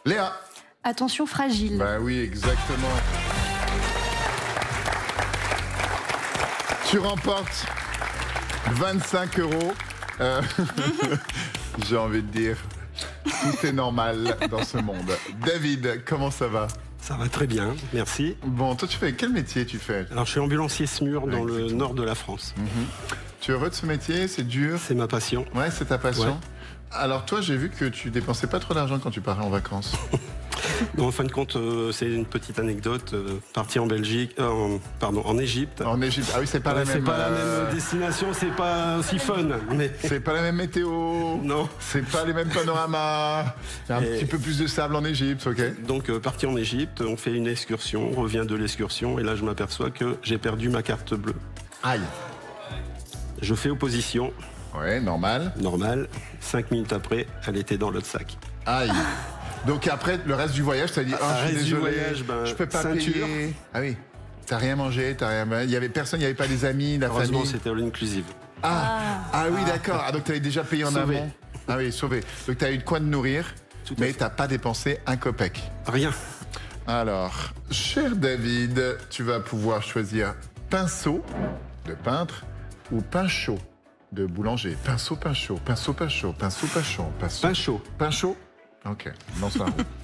Léa. Attention fragile. Bah oui, exactement. Tu remportes 25 euros. J'ai envie de dire, tout est normal dans ce monde. David, comment ça va? Ça va très bien, merci. Bon, toi, tu fais quel métier tu fais? Alors, je suis ambulancier SMUR dans le nord de la France. Tu es heureux de ce métier? C'est dur? C'est ma passion. Ouais, c'est ta passion. Ouais. Alors toi, j'ai vu que tu dépensais pas trop d'argent quand tu partais en vacances. Non, en fin de compte, c'est une petite anecdote. Parti en Belgique, en Égypte. En Égypte, ah oui, c'est pas la même. C'est pas la même destination, c'est pas aussi fun. Mais... C'est pas la même météo. Non. C'est pas les mêmes panoramas. Il y a un petit peu plus de sable en Égypte, ok. Donc, parti en Égypte, on fait une excursion, on revient de l'excursion, et là, je m'aperçois que j'ai perdu ma carte bleue. Aïe. Je fais opposition. Ouais, normal. Normal. 5 minutes après, elle était dans l'autre sac. Aïe. Donc après, le reste du voyage, t'as dit, je suis désolé, voyage, je peux pas ceinture. payer. Ah oui. T'as rien mangé, il y avait personne, il y avait pas des amis, la Heureusement, famille. c'était all inclusive. Ah oui, d'accord. Ah, donc t'avais déjà payé en Sauvé. amont. Ah oui, sauvé. Donc t'as eu de quoi de nourrir, mais t'as pas dépensé un copec. Rien. Alors, cher David, tu vas pouvoir choisir pinceau de peintre ou pain chaud de boulanger. Pinceau, pain chaud, pinceau, pain chaud, pinceau, pain chaud, pinceau. Pain chaud. Pain chaud? Ok, lance la roue.